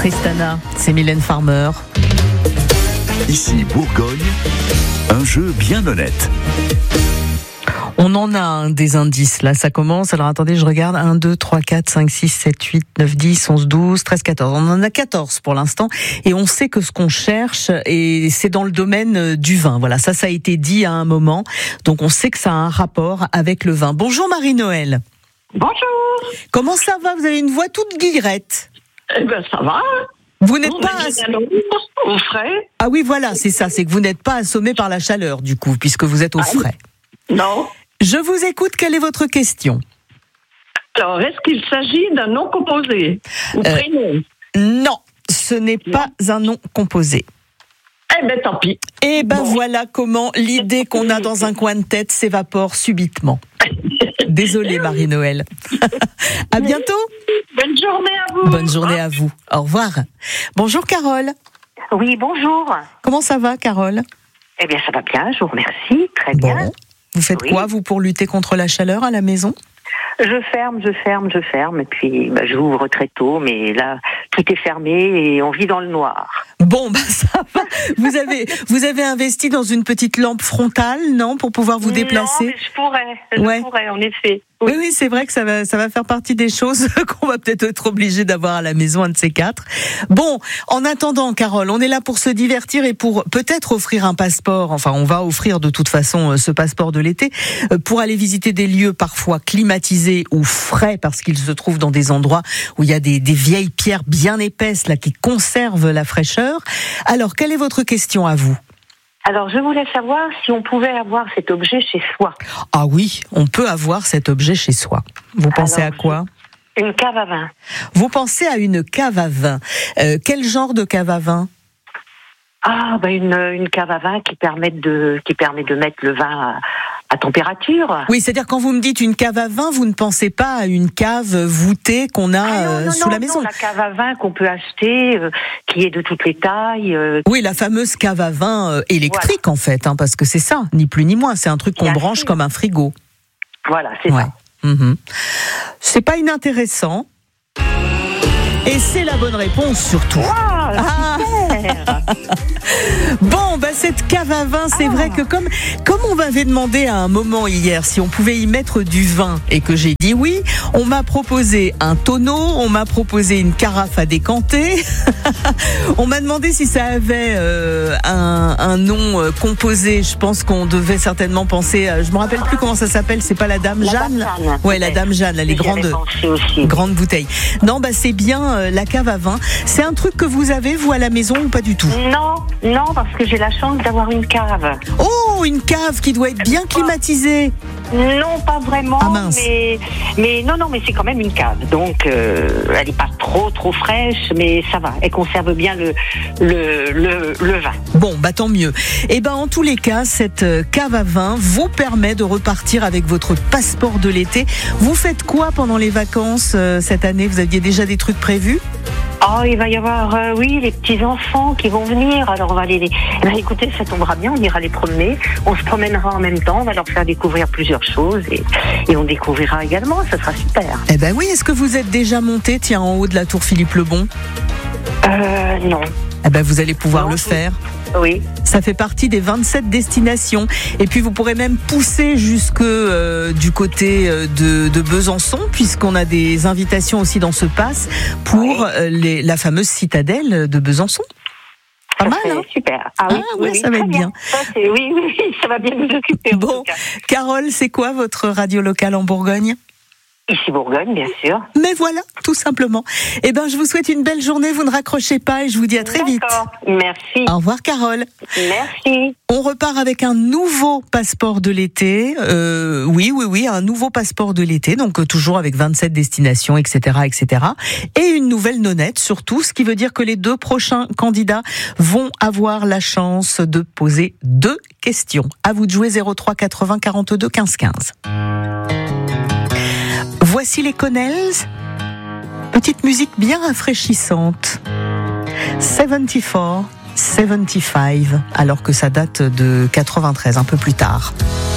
Tristana, c'est Mylène Farmer. Ici Bourgogne, un jeu bien honnête. On en a des indices, là, ça commence. Alors attendez, je regarde. 1, 2, 3, 4, 5, 6, 7, 8, 9, 10, 11, 12, 13, 14. On en a 14 pour l'instant. Et on sait que ce qu'on cherche, et c'est dans le domaine du vin. Voilà, ça a été dit à un moment. Donc on sait que ça a un rapport avec le vin. Bonjour Marie-Noël. Bonjour. Comment ça va? Vous avez une voix toute guillerette. Eh ben ça va. Vous n'êtes pas au frais. Ah oui, voilà, c'est ça. C'est que vous n'êtes pas assommé par la chaleur, du coup, puisque vous êtes au frais. Non. Je vous écoute. Quelle est votre question? Alors, est-ce qu'il s'agit d'un nom composé ou prénom? Non, ce n'est pas un nom composé. Eh ben tant pis. Et ben voilà comment l'idée qu'on a dans un coin de tête s'évapore subitement. Désolée Marie-Noël. À bientôt. Bonne journée à vous. Bonne journée à vous. Au revoir. Bonjour Carole. Oui, bonjour. Comment ça va Carole? Eh bien, ça va bien, je vous remercie. Très bien. Bon. Vous faites quoi, vous, pour lutter contre la chaleur à la maison? Je ferme, et puis j'ouvre très tôt, mais là, tout est fermé et on vit dans le noir. Bon, ça va. Vous avez investi dans une petite lampe frontale, non, pour pouvoir vous déplacer? Non, mais je pourrais, en effet. Oui, c'est vrai que ça va faire partie des choses qu'on va peut-être être obligé d'avoir à la maison, un de ces quatre. Bon, en attendant, Carole, on est là pour se divertir et pour peut-être offrir un passeport. Enfin, on va offrir de toute façon ce passeport de l'été pour aller visiter des lieux parfois climatisés ou frais parce qu'ils se trouvent dans des endroits où il y a des vieilles pierres bien épaisses là qui conservent la fraîcheur. Alors, quelle est votre question à vous? Alors, je voulais savoir si on pouvait avoir cet objet chez soi. Ah oui, on peut avoir cet objet chez soi. Vous pensez à quoi? Une cave à vin. Vous pensez à une cave à vin. Quel genre de cave à vin? Ah, une cave à vin qui permet de mettre le vin à température. Oui, c'est-à-dire quand vous me dites une cave à vin, vous ne pensez pas à une cave voûtée qu'on a sous la maison. Non, la cave à vin qu'on peut acheter, qui est de toutes les tailles. Oui, la fameuse cave à vin électrique, voilà. En fait, parce que c'est ça, ni plus ni moins. C'est un truc qu'on branche comme un frigo. Voilà, c'est ça. C'est pas inintéressant. Et c'est la bonne réponse surtout. Bon, cette cave à vin, c'est vrai que comme on m'avait demandé à un moment hier si on pouvait y mettre du vin et que j'ai dit oui, on m'a proposé un tonneau, on m'a proposé une carafe à décanter, on m'a demandé si ça avait un nom composé. Je pense qu'on devait certainement penser, je me rappelle plus comment ça s'appelle, c'est pas la Dame Jeanne? Ouais, la Dame Jeanne, les grandes bouteilles. Non, c'est bien la cave à vin. C'est un truc que vous avez, vous, à la maison ou pas du tout? Non, parce que j'ai la chance d'avoir une cave. Oh, une cave qui doit être bien climatisée. Non, pas vraiment. Ah mince. Mais c'est quand même une cave. Donc, elle n'est pas trop fraîche, mais ça va. Elle conserve bien le vin. Bon, tant mieux. Et en tous les cas, cette cave à vin vous permet de repartir avec votre passeport de l'été. Vous faites quoi pendant les vacances cette année? Vous aviez déjà des trucs prévus? Oh, il va y avoir, les petits-enfants qui vont venir. Alors, on va écoutez, ça tombera bien, on ira les promener. On se promènera en même temps, on va leur faire découvrir plusieurs choses et on découvrira également, ça sera super. Oui, est-ce que vous êtes déjà monté, en haut de la tour Philippe Lebon? Non. Vous allez pouvoir le faire. Oui. Ça fait partie des 27 destinations. Et puis vous pourrez même pousser jusque du côté de Besançon, puisqu'on a des invitations aussi dans ce pass pour la fameuse citadelle de Besançon. Pas mal, hein? Super. Oui, ça va être bien. Oui, ça va bien nous occuper. Bon, Carole, c'est quoi votre radio locale en Bourgogne? Ici Bourgogne, bien sûr. Mais voilà, tout simplement. Je vous souhaite une belle journée, vous ne raccrochez pas et je vous dis à très vite. Merci. Au revoir Carole. Merci. On repart avec un nouveau passeport de l'été. Oui, un nouveau passeport de l'été, donc toujours avec 27 destinations, etc. Et une nouvelle nonnette surtout, ce qui veut dire que les 2 prochains candidats vont avoir la chance de poser 2 questions. À vous de jouer 03 80 42 15 15. Voici les Connells, petite musique bien rafraîchissante. 74, 75, alors que ça date de 93, un peu plus tard.